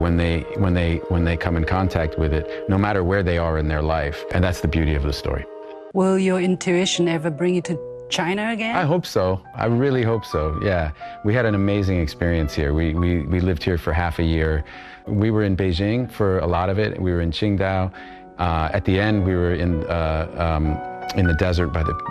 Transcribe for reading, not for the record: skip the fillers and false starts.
when they come in contact with it, no matter where they are in their life. And that's the beauty of the story. Will your intuition ever bring you to China again? I hope so. I really hope so, yeah. We had an amazing experience here. We lived here for half a year. We were in Beijing for a lot of it. We were in Qingdao. At the end, we were in the desert by the